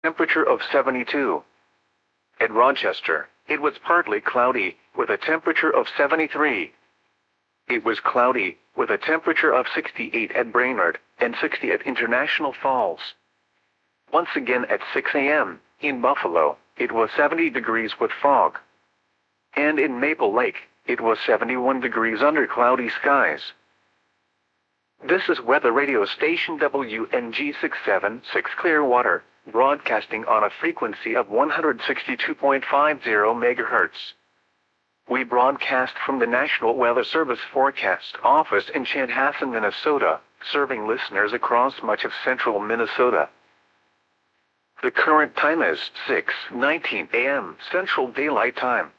temperature of 72. At Rochester, it was partly cloudy, with a temperature of 73. It was cloudy, with a temperature of 68 at Brainerd, and 60 at International Falls. Once again at 6 a.m., in Buffalo, it was 70 degrees with fog. And in Maple Lake, it was 71 degrees under cloudy skies. This is weather radio station WNG 676 Clearwater, broadcasting on a frequency of 162.50 MHz. We broadcast from the National Weather Service Forecast Office in Chanhassen, Minnesota, serving listeners across much of central Minnesota. The current time is 6:19 a.m. Central Daylight Time.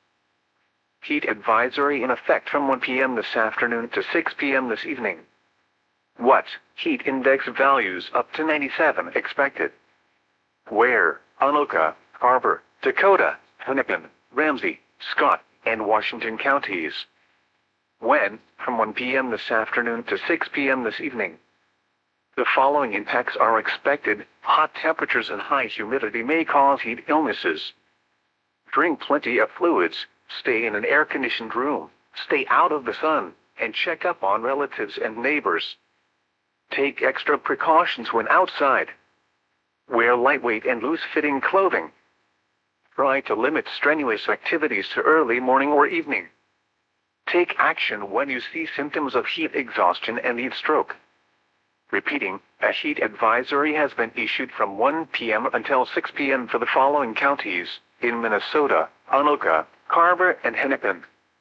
Heat advisory in effect from 1 p.m. this afternoon to 6 p.m. this evening. What? Heat index values up to 97 expected. Where? Anoka, Carver, Dakota, Hennepin, Ramsey, Scott, and Washington counties. When? From 1 p.m. this afternoon to 6 p.m. this evening. The following impacts are expected. Hot temperatures and high humidity may cause heat illnesses. Drink plenty of fluids, stay in an air-conditioned room, stay out of the sun, and check up on relatives and neighbors. Take extra precautions when outside. Wear lightweight and loose-fitting clothing. Try to limit strenuous activities to early morning or evening. Take action when you see symptoms of heat exhaustion and heat stroke. Repeating, a heat advisory has been issued from 1 p.m. until 6 p.m. for the following counties, in Minnesota, Anoka, Carver, and Hennepin.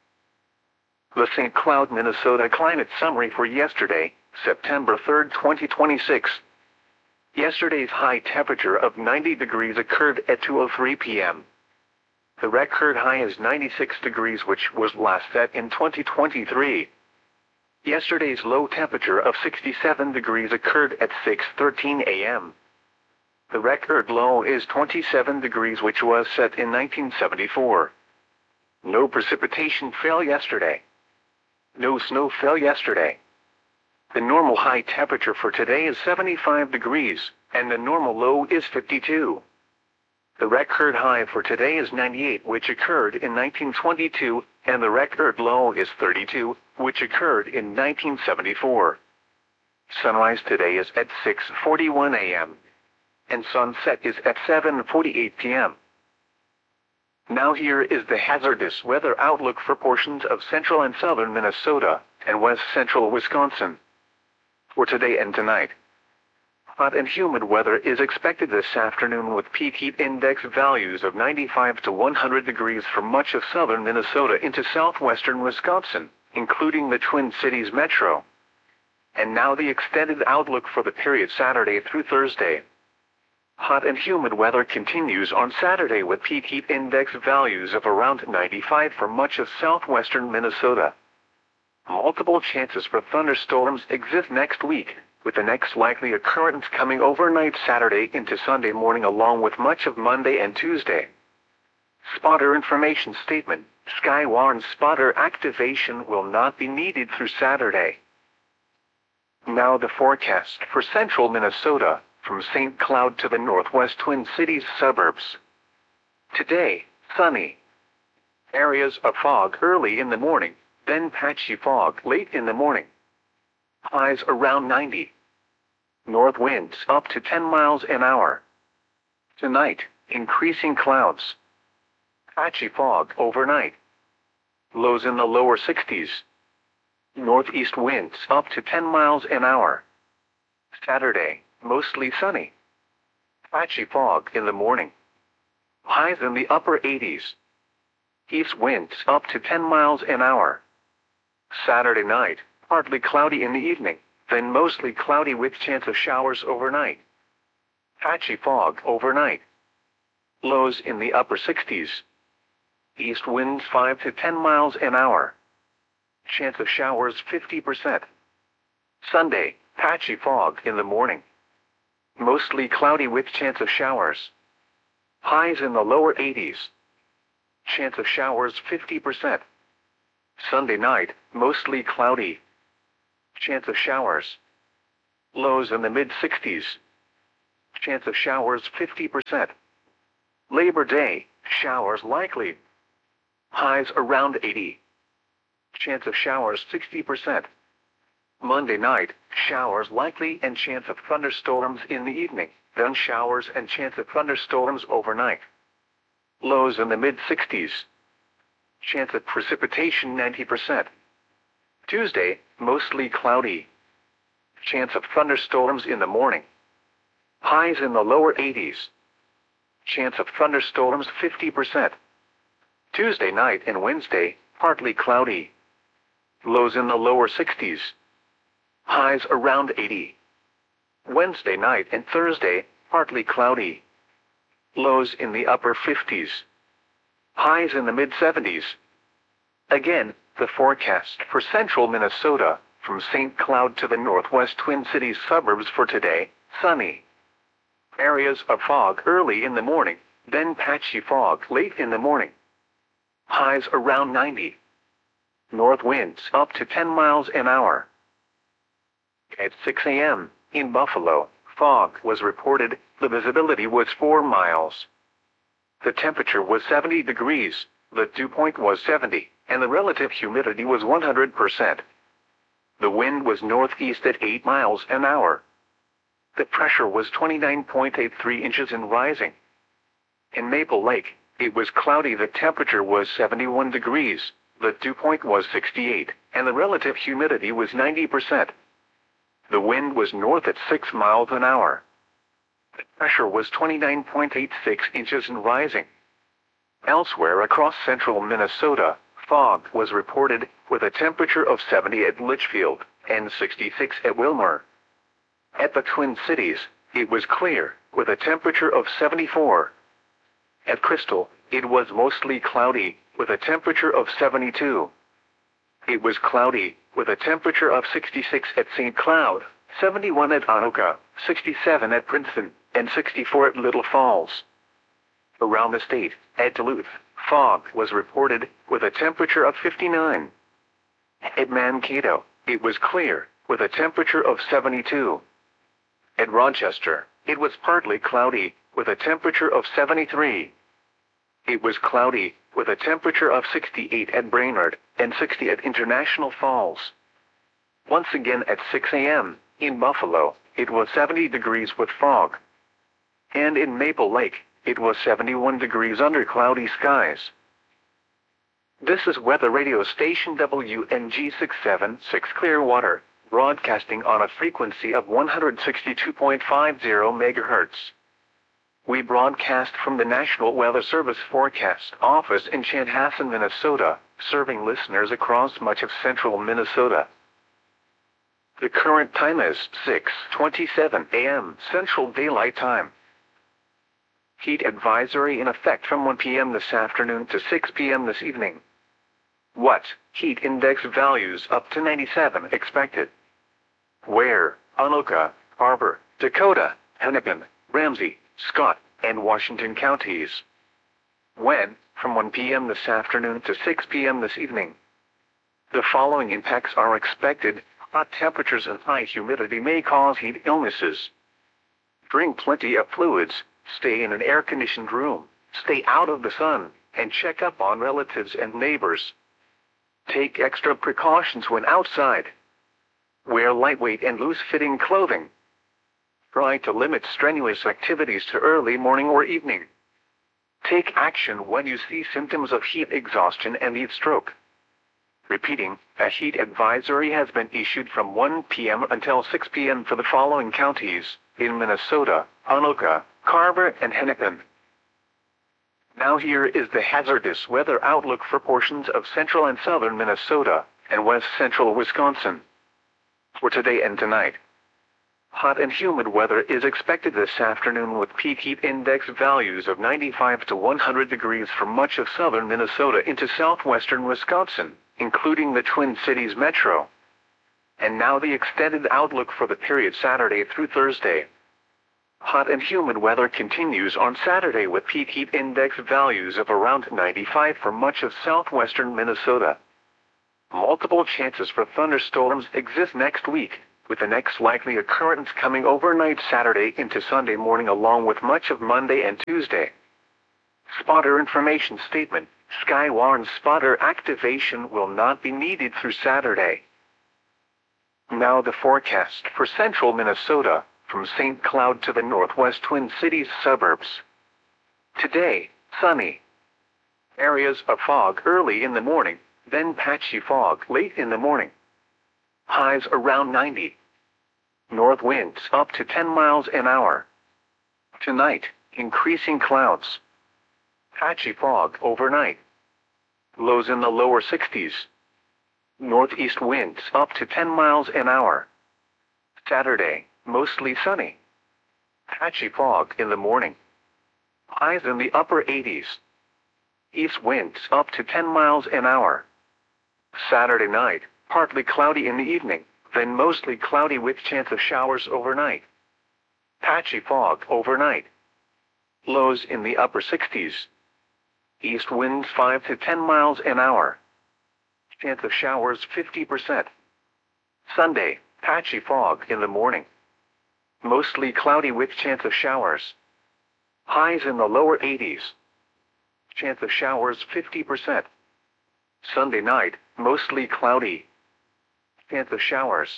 The St. Cloud, Minnesota climate summary for yesterday, September 3, 2026. Yesterday's high temperature of 90 degrees occurred at 2:03 p.m. The record high is 96 degrees, which was last set in 2023. Yesterday's low temperature of 67 degrees occurred at 6:13 a.m. The record low is 27 degrees, which was set in 1974. No precipitation fell yesterday. No snow fell yesterday. The normal high temperature for today is 75 degrees, and the normal low is 52. The record high for today is 98, which occurred in 1922, and the record low is 32, which occurred in 1974. Sunrise today is at 6:41 a.m. and sunset is at 7:48 p.m. Now here is the hazardous weather outlook for portions of central and southern Minnesota and west central Wisconsin. For today and tonight, hot and humid weather is expected this afternoon with peak heat index values of 95 to 100 degrees for much of southern Minnesota into southwestern Wisconsin, including the Twin Cities metro. And now the extended outlook for the period Saturday through Thursday. Hot and humid weather continues on Saturday with peak heat index values of around 95 for much of southwestern Minnesota. Multiple chances for thunderstorms exist next week, with the next likely occurrence coming overnight Saturday into Sunday morning along with much of Monday and Tuesday. Spotter information statement: Skywarn spotter activation will not be needed through Saturday. Now the forecast for central Minnesota, from St. Cloud to the northwest Twin Cities suburbs. Today, sunny. Areas of fog early in the morning, then patchy fog late in the morning. Highs around 90. North winds up to 10 miles an hour. Tonight, increasing clouds. Patchy fog overnight. Lows in the lower 60s. Northeast winds up to 10 miles an hour. Saturday, mostly sunny. Patchy fog in the morning. Highs in the upper 80s. East winds up to 10 miles an hour. Saturday night, partly cloudy in the evening, then mostly cloudy with chance of showers overnight. Patchy fog overnight. Lows in the upper 60s. East winds 5 to 10 miles an hour. Chance of showers 50%. Sunday, patchy fog in the morning. Mostly cloudy with chance of showers. Highs in the lower 80s. Chance of showers 50%. Sunday night, mostly cloudy. Chance of showers. Lows in the mid-60s. Chance of showers 50%. Labor Day, showers likely. Highs around 80. Chance of showers 60%. Monday night, showers likely and chance of thunderstorms in the evening, then showers and chance of thunderstorms overnight. Lows in the mid-60s. Chance of precipitation 90%. Tuesday, mostly cloudy. Chance of thunderstorms in the morning. Highs in the lower 80s. Chance of thunderstorms 50%. Tuesday night and Wednesday, partly cloudy. Lows in the lower 60s. Highs around 80. Wednesday night and Thursday, partly cloudy. Lows in the upper 50s. Highs in the mid-70s. Again, the forecast for central Minnesota, from St. Cloud to the northwest Twin Cities suburbs for today, sunny. Areas of fog early in the morning, then patchy fog late in the morning. Highs around 90. North winds up to 10 miles an hour. At 6 a.m., in Buffalo, fog was reported, the visibility was 4 miles. The temperature was 70 degrees, the dew point was 70, and the relative humidity was 100%. The wind was northeast at 8 miles an hour. The pressure was 29.83 inches and rising. In Maple Lake, it was cloudy, the temperature was 71 degrees, the dew point was 68, and the relative humidity was 90%. The wind was north at 6 miles an hour. The pressure was 29.86 inches and rising. Elsewhere across central Minnesota, fog was reported, with a temperature of 70 at Litchfield and 66 at Willmar. At the Twin Cities, it was clear, with a temperature of 74. At Crystal, it was mostly cloudy, with a temperature of 72. It was cloudy, with a temperature of 66 at St. Cloud, 71 at Anoka, 67 at Princeton, and 64 at Little Falls. Around the state, at Duluth, fog was reported, with a temperature of 59. At Mankato, it was clear, with a temperature of 72. At Rochester, it was partly cloudy, with a temperature of 73. It was cloudy, with a temperature of 68 at Brainerd, and 60 at International Falls. Once again at 6 a.m., in Buffalo, it was 70 degrees with fog. And in Maple Lake, it was 71 degrees under cloudy skies. This is weather radio station WNG 676 Clearwater, broadcasting on a frequency of 162.50 MHz. We broadcast from the National Weather Service Forecast Office in Chanhassen, Minnesota, serving listeners across much of central Minnesota. The current time is 6:27 a.m. Central Daylight Time. Heat advisory in effect from 1 p.m. this afternoon to 6 p.m. this evening. What? Heat index values up to 97 expected. Where? Anoka, Harbor, Dakota, Hennepin, Ramsey, Scott, and Washington counties. When? From 1 p.m. this afternoon to 6 p.m. this evening. The following impacts are expected. Hot temperatures and high humidity may cause heat illnesses. Drink plenty of fluids, stay in an air-conditioned room, stay out of the sun, and check up on relatives and neighbors. Take extra precautions when outside. Wear lightweight and loose-fitting clothing. Try to limit strenuous activities to early morning or evening. Take action when you see symptoms of heat exhaustion and heat stroke. Repeating, a heat advisory has been issued from 1 p.m. until 6 p.m. for the following counties, in Minnesota, Anoka, Carver, and Hennepin. Now here is the hazardous weather outlook for portions of central and southern Minnesota, and west central Wisconsin. For today and tonight. Hot and humid weather is expected this afternoon with peak heat index values of 95 to 100 degrees for much of southern Minnesota into southwestern Wisconsin, including the Twin Cities metro. And now the extended outlook for the period Saturday through Thursday. Hot and humid weather continues on Saturday with peak heat index values of around 95 for much of southwestern Minnesota. Multiple chances for thunderstorms exist next week, with the next likely occurrence coming overnight Saturday into Sunday morning along with much of Monday and Tuesday. Spotter information statement. Skywarn spotter activation will not be needed through Saturday. Now the forecast for central Minnesota, from St. Cloud to the northwest Twin Cities suburbs. Today, sunny. Areas of fog early in the morning, then patchy fog late in the morning. Highs around 90. North winds up to 10 miles an hour. Tonight, increasing clouds. Patchy fog overnight. Lows in the lower 60s. Northeast winds up to 10 miles an hour. Saturday, mostly sunny. Patchy fog in the morning. Highs in the upper 80s. East winds up to 10 miles an hour. Saturday night, partly cloudy in the evening, then mostly cloudy with chance of showers overnight. Patchy fog overnight. Lows in the upper 60s. East winds 5 to 10 miles an hour. Chance of showers 50%. Sunday, patchy fog in the morning. Mostly cloudy with chance of showers. Highs in the lower 80s. Chance of showers 50%. Sunday night, mostly cloudy. Chance of showers.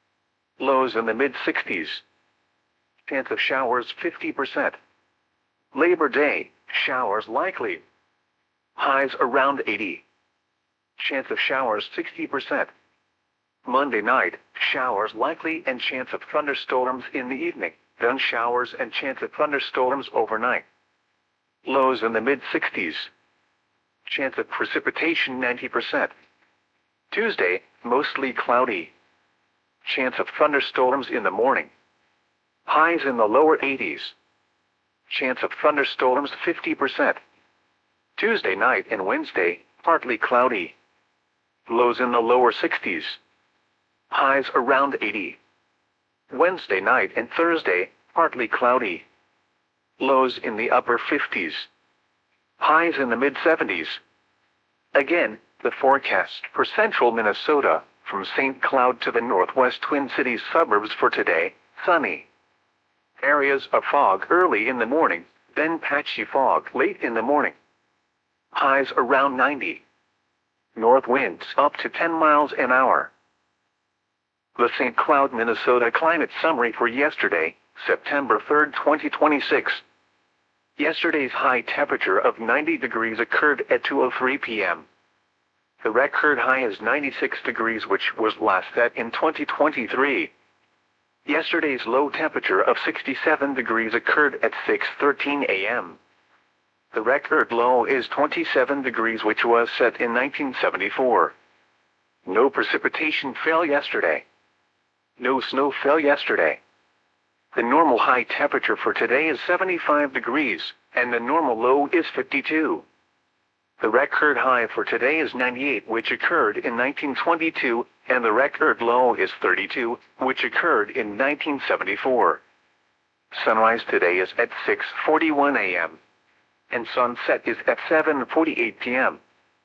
Lows in the mid-60s. Chance of showers 50%. Labor Day, showers likely. Highs around 80. Chance of showers 60%. Monday night, showers likely and chance of thunderstorms in the evening, then showers and chance of thunderstorms overnight. Lows in the mid-60s. Chance of precipitation 90%. Tuesday, mostly cloudy. Chance of thunderstorms in the morning. Highs in the lower 80s. Chance of thunderstorms 50%. Tuesday night and Wednesday, partly cloudy. Lows in the lower 60s. Highs around 80. Wednesday night and Thursday, partly cloudy. Lows in the upper 50s. Highs in the mid-70s. Again, the forecast for central Minnesota, from St. Cloud to the northwest Twin Cities suburbs for today, sunny. Areas of fog early in the morning, then patchy fog late in the morning. Highs around 90. North winds up to 10 miles an hour. The St. Cloud, Minnesota climate summary for yesterday, September 3, 2026. Yesterday's high temperature of 90 degrees occurred at 2:03 p.m. The record high is 96 degrees, which was last set in 2023. Yesterday's low temperature of 67 degrees occurred at 6:13 a.m. The record low is 27 degrees, which was set in 1974. No precipitation fell yesterday. No snow fell yesterday. The normal high temperature for today is 75 degrees, and the normal low is 52. The record high for today is 98, which occurred in 1922, and the record low is 32, which occurred in 1974. Sunrise today is at 6:41 a.m. and sunset is at 7:48 p.m.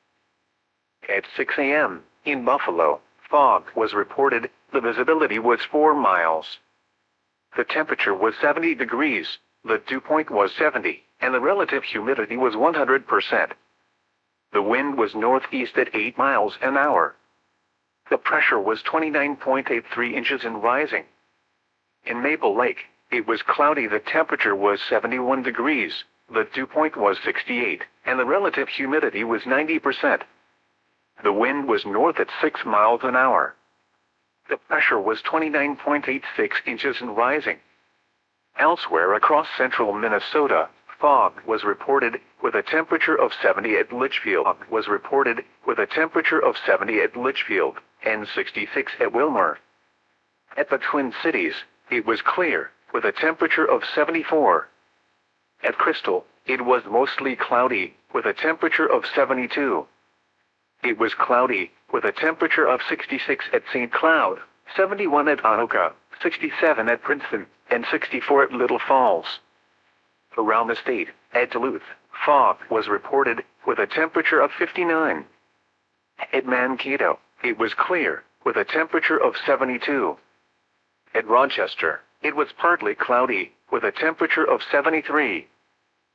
At 6 a.m., in Buffalo, fog was reported. The visibility was 4 miles. The temperature was 70 degrees, the dew point was 70, and the relative humidity was 100%. The wind was northeast at 8 miles an hour. The pressure was 29.83 inches and rising. In Maple Lake, it was cloudy. The temperature was 71 degrees, the dew point was 68, and the relative humidity was 90%. The wind was north at 6 miles an hour. The pressure was 29.86 inches and rising. Elsewhere across central Minnesota, fog was reported, with a temperature of 70 at Litchfield. Fog was reported, with a temperature of 70 at Litchfield, and 66 at Wilmer. At the Twin Cities, it was clear, with a temperature of 74. At Crystal, it was mostly cloudy, with a temperature of 72. It was cloudy, with a temperature of 66 at St. Cloud, 71 at Anoka, 67 at Princeton, and 64 at Little Falls. Around the state, at Duluth, fog was reported, with a temperature of 59. At Mankato, it was clear, with a temperature of 72. At Rochester, it was partly cloudy, with a temperature of 73.